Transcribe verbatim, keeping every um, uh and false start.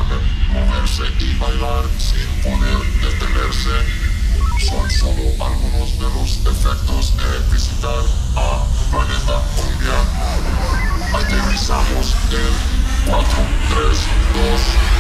desplazarme, moverse y bailar sin poder detenerse. Son solo algunos de los efectos de visitar a Planeta Cumbia. Aterrizamos en cuatro, tres, dos